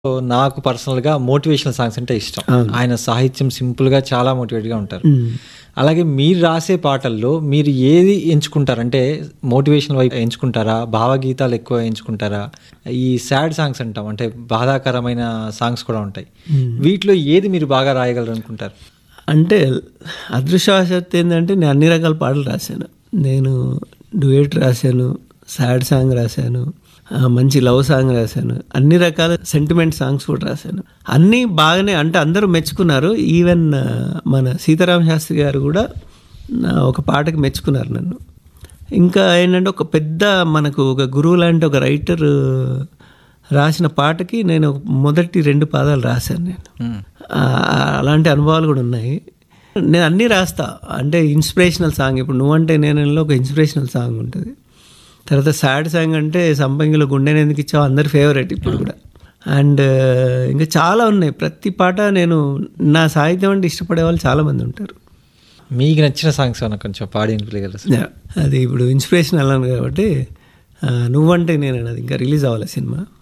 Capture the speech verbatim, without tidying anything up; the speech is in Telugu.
సో, నాకు పర్సనల్‌గా మోటివేషనల్ సాంగ్స్ అంటే ఇష్టం. అవును. ఆయన సాహిత్యం సింపుల్‌గా చాలా మోటివేట్‌గా ఉంటారు. హ్మ్. అలాగే మీరు రాసే పాటల్లో మీరు ఏది ఎంచుకుంటారు? అంటే మోటివేషనల్ వైపు ఎంచుకుంటారా? భావగీతాలు ఎక్కువ ఎంచుకుంటారా? ఈ సాడ్ సాంగ్స్ అంటాం. అంటే బాధాకరమైన సాంగ్స్ కూడా ఉంటాయి. హ్మ్. వీటిలో ఏది మీరు బాగా రాయగలరు అనుకుంటారు? అంటే అదృష్టవశాత్తు ఏందంటే నేను అన్ని రకాల పాటలు రాశాను. నేను డ్యూయెట్ రాశాను, సాడ్ సాంగ్ రాశాను, ఆహ్, మంచి లవ్ సాంగ్ రాశాను. అన్ని రకాల సెంటిమెంట్ సాంగ్స్ కూడా రాశాను. అన్నీ బాగానే అంటే అందరూ మెచ్చుకున్నారు. ఈవెన్ మన సీతారామ శాస్త్రి గారు కూడా నా ఒక పాటకి మెచ్చుకున్నారు నన్ను. ఇంకా ఏంటంటే ఒక పెద్ద మనకు ఒక గురువు లాంటి ఒక రైటర్ రాసిన పాటకి నేను మొదటి రెండు పాదాలు రాశాను నేను. హ్మ్. ఆహ్, అలాంటి అనుభవాలు కూడా ఉన్నాయి. నేను అన్నీ రాస్తా. అంటే ఇన్స్పిరేషనల్ సాంగ్ ఇప్పుడు నువ్వంటే నేనులో ఒక ఇన్స్పిరేషనల్ సాంగ్ ఉంటుంది. తర్వాత సాడ్ సాంగ్ అంటే సంపంగిలో గుండెని ఎందుకు ఇచ్చావు అందరి ఫేవరెట్ ఇప్పుడు కూడా. అండ్ ఇంకా చాలా ఉన్నాయి. ప్రతి పాట నేను నా సాహిత్యం అంటే ఇష్టపడే వాళ్ళు చాలామంది ఉంటారు. మీకు నచ్చిన సాంగ్స్ ఏమన్నా కొంచెం పాడి వినిపించగలరా? అది ఇప్పుడు ఇన్స్పిరేషన్ అన్నాను కాబట్టి ఆహ్, నువ్వంటే నేను అది ఇంకా రిలీజ్ అవ్వాలి సినిమా.